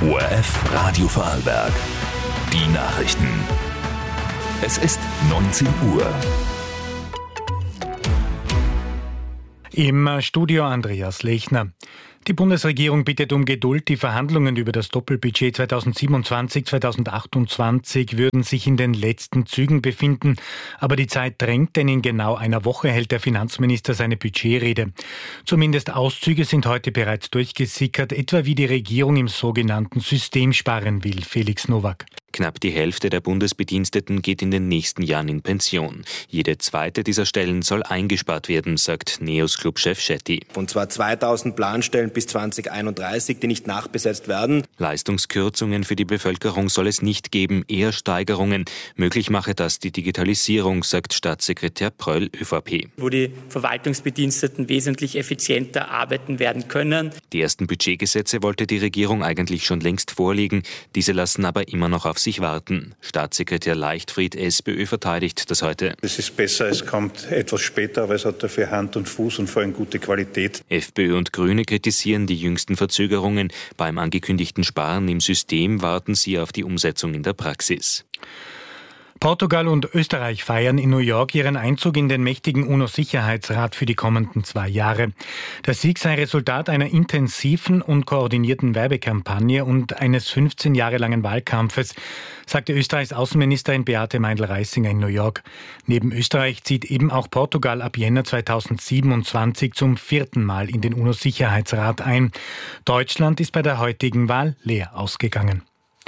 ORF Radio Vorarlberg. Die Nachrichten. Es ist 19 Uhr. Im Studio Andreas Lechner. Die Bundesregierung bittet um Geduld. Die Verhandlungen über das Doppelbudget 2027-2028 würden sich in den letzten Zügen befinden. Aber die Zeit drängt, denn in genau einer Woche hält der Finanzminister seine Budgetrede. Zumindest Auszüge sind heute bereits durchgesickert, etwa wie die Regierung im sogenannten System sparen will. Felix Nowak. Knapp die Hälfte der Bundesbediensteten geht in den nächsten Jahren in Pension. Jede zweite dieser Stellen soll eingespart werden, sagt NEOS-Clubchef Schetti. Und zwar 2000 Planstellen bis 2031, die nicht nachbesetzt werden. Leistungskürzungen für die Bevölkerung soll es nicht geben, eher Steigerungen. Möglich mache das die Digitalisierung, sagt Staatssekretär Pröll, ÖVP. Wo die Verwaltungsbediensteten wesentlich effizienter arbeiten werden können. Die ersten Budgetgesetze wollte die Regierung eigentlich schon längst vorlegen. Diese lassen aber immer noch auf sich warten. Staatssekretär Leichtfried, SPÖ, verteidigt das heute. Es ist besser, es kommt etwas später, aber es hat dafür Hand und Fuß und vor allem gute Qualität. FPÖ und Grüne kritisieren die jüngsten Verzögerungen. Beim angekündigten Sparen im System warten sie auf die Umsetzung in der Praxis. Portugal und Österreich feiern in New York ihren Einzug in den mächtigen UNO-Sicherheitsrat für die kommenden 2 Jahre. Der Sieg sei Resultat einer intensiven und koordinierten Werbekampagne und eines 15 Jahre langen Wahlkampfes, sagte Österreichs Außenministerin Beate Meindl-Reisinger in New York. Neben Österreich zieht eben auch Portugal ab Jänner 2027 zum 4. Mal in den UNO-Sicherheitsrat ein. Deutschland ist bei der heutigen Wahl leer ausgegangen.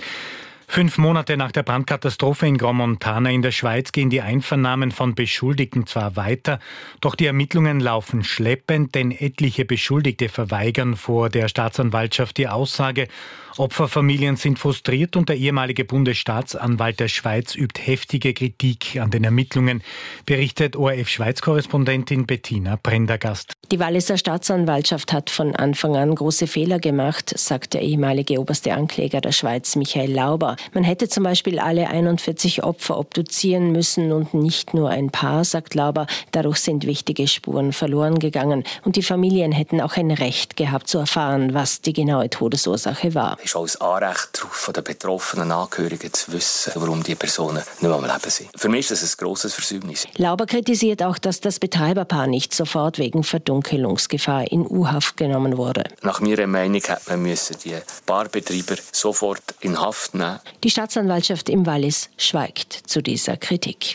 5 Monate nach der Brandkatastrophe in Grand Montana in der Schweiz gehen die Einvernahmen von Beschuldigten zwar weiter, doch die Ermittlungen laufen schleppend, denn etliche Beschuldigte verweigern vor der Staatsanwaltschaft die Aussage. Opferfamilien sind frustriert und der ehemalige Bundesstaatsanwalt der Schweiz übt heftige Kritik an den Ermittlungen, berichtet ORF-Schweiz-Korrespondentin Bettina Prendergast. Die Walliser Staatsanwaltschaft hat von Anfang an große Fehler gemacht, sagt der ehemalige oberste Ankläger der Schweiz, Michael Lauber. Man hätte zum Beispiel alle 41 Opfer obduzieren müssen und nicht nur ein paar, sagt Lauber. Dadurch sind wichtige Spuren verloren gegangen und die Familien hätten auch ein Recht gehabt zu erfahren, was die genaue Todesursache war. Es ist auch ein Anrecht von den betroffenen Angehörigen zu wissen, warum die Personen nicht mehr am Leben sind. Für mich ist das ein grosses Versäumnis. Lauber kritisiert auch, dass das Betreiberpaar nicht sofort wegen Verdunkelungsgefahr in U-Haft genommen wurde. Nach meiner Meinung hätte man die Barbetreiber sofort in Haft nehmen. Die Staatsanwaltschaft im Wallis schweigt zu dieser Kritik.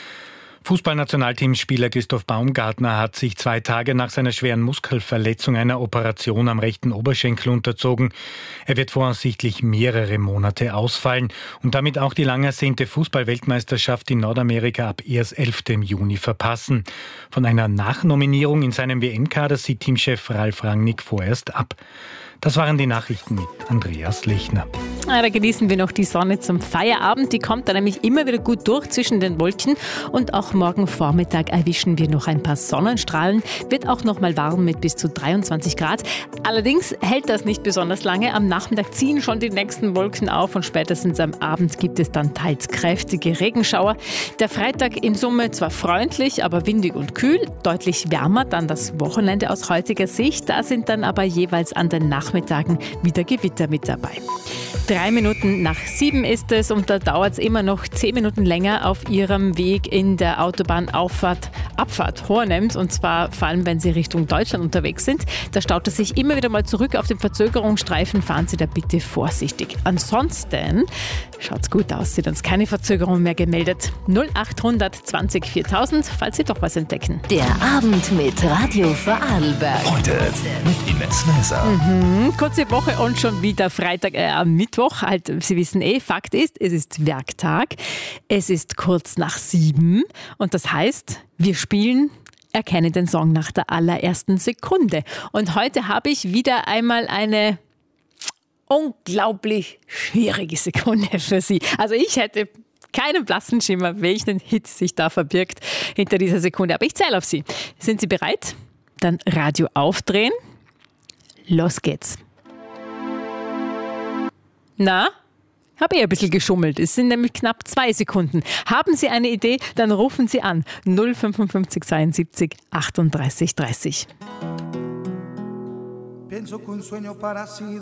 Fußballnationalteamspieler Christoph Baumgartner hat sich 2 Tage nach seiner schweren Muskelverletzung einer Operation am rechten Oberschenkel unterzogen. Er wird voraussichtlich mehrere Monate ausfallen und damit auch die lang ersehnte Fußball-Weltmeisterschaft in Nordamerika ab erst 11. Juni verpassen. Von einer Nachnominierung in seinem WM-Kader sieht Teamchef Ralf Rangnick vorerst ab. Das waren die Nachrichten mit Andreas Lechner. Da genießen wir noch die Sonne zum Feierabend. Die kommt da nämlich immer wieder gut durch zwischen den Wolken. Und auch morgen Vormittag erwischen wir noch ein paar Sonnenstrahlen. Wird auch noch mal warm mit bis zu 23 Grad. Allerdings hält das nicht besonders lange. Am Nachmittag ziehen schon die nächsten Wolken auf und spätestens am Abend gibt es dann teils kräftige Regenschauer. Der Freitag in Summe zwar freundlich, aber windig und kühl. Deutlich wärmer dann das Wochenende aus heutiger Sicht. Da sind dann aber jeweils an den Nachmittagen wieder Gewitter mit dabei. 3 Minuten nach 7 ist es und da dauert es immer noch 10 Minuten länger auf Ihrem Weg in der Autobahnabfahrt Hornems, und zwar vor allem, wenn Sie Richtung Deutschland unterwegs sind. Da staut es sich immer wieder mal zurück auf den Verzögerungsstreifen. Fahren Sie da bitte vorsichtig. Ansonsten schaut's gut aus, sind uns keine Verzögerungen mehr gemeldet. 0800 20 4000, falls Sie doch was entdecken. Der Abend mit Radio Vorarlberg. Heute mit Ines Näser. Kurze Woche und schon wieder Freitag, am Mittwoch. Halt, Sie wissen Fakt ist, es ist Werktag. Es ist kurz nach 7 und das heißt, wir spielen Erkenne den Song nach der allerersten Sekunde. Und heute habe ich wieder einmal eine unglaublich schwierige Sekunde für Sie. Also ich hätte keinen blassen Schimmer, welchen Hit sich da verbirgt hinter dieser Sekunde. Aber ich zähle auf Sie. Sind Sie bereit? Dann Radio aufdrehen. Los geht's. Na? Habe ich ein bisschen geschummelt. Es sind nämlich knapp 2 Sekunden. Haben Sie eine Idee? Dann rufen Sie an 055 72 38 30.